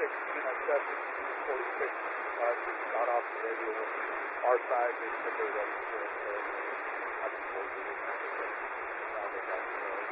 46, just got off the radio with our side. They said they were ready for it. So